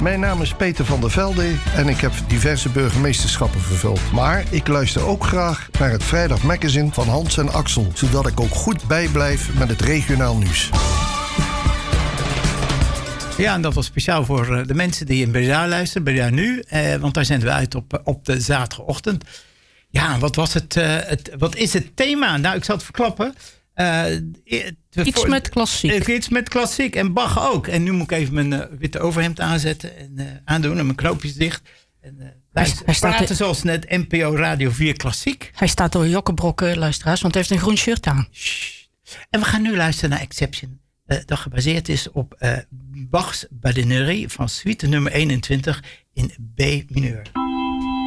Mijn naam is Peter van der Velde en ik heb diverse burgemeesterschappen vervuld. Maar ik luister ook graag naar het Vrijdag Magazine van Hans en Axel, zodat ik ook goed bijblijf met het regionaal nieuws. Ja, en dat was speciaal voor de mensen die in Breda luisteren, Breda Nu. Want daar zenden we uit op de zaterdagochtend. Ja, wat is het thema? Nou, ik zal het verklappen. Iets met klassiek. Iets met klassiek en Bach ook. En nu moet ik even mijn witte overhemd aanzetten en aandoen en mijn knoopjes dicht. En hij praten zoals net NPO Radio 4 Klassiek. Hij staat door Jokkebrokken, luisteraars, want hij heeft een groen shirt aan. En we gaan nu luisteren naar Exception. Dat gebaseerd is op Bach's Badinerie van suite nummer 21 in B mineur.